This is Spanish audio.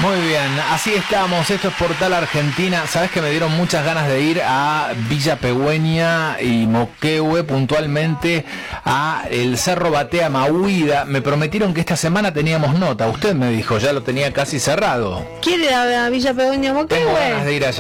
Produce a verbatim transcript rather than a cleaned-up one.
Muy bien, así estamos, esto es Portal Argentina. Sabes que me dieron muchas ganas de ir a Villa Pegüeña y Moquehue, puntualmente a el Cerro Batea Mahuida. Me prometieron que esta semana teníamos nota, usted me dijo, ya lo tenía casi cerrado. ¿Quiere ir a Villa Pegüeña Moquehue? Tengo ganas de ir allá.